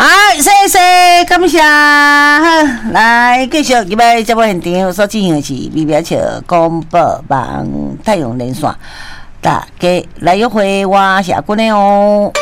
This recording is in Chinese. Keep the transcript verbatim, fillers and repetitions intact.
好，谢谢，感谢。好，来继续今摆节目现场所进行的是微表桥广播网太阳连线，大家来约会，我是阿君的哦。